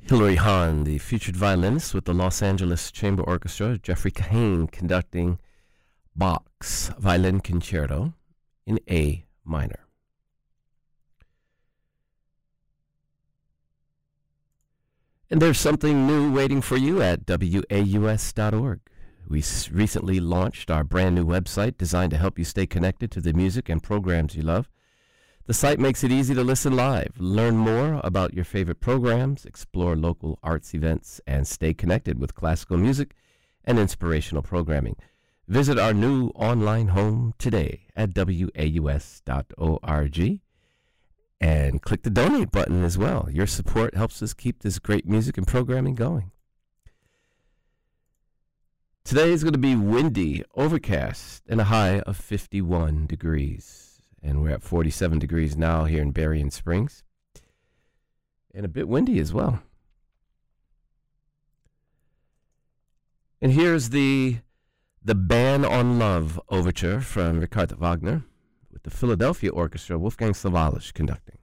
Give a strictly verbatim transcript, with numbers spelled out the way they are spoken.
Hilary Hahn, the featured violinist with the Los Angeles Chamber Orchestra, Jeffrey Kahane conducting Bach's Violin Concerto in A minor. And there's something new waiting for you at W A U S dot org. We s- recently launched our brand new website designed to help you stay connected to the music and programs you love. The site makes it easy to listen live, learn more about your favorite programs, explore local arts events, and stay connected with classical music and inspirational programming. Visit our new online home today at W A U S dot org and click the donate button as well. Your support helps us keep this great music and programming going. Today is going to be windy, overcast, and a high of fifty-one degrees. And we're at forty-seven degrees now here in Berrien Springs. And a bit windy as well. And here's the the Ban on Love overture from Richard Wagner with the Philadelphia Orchestra, Wolfgang Sawallisch conducting.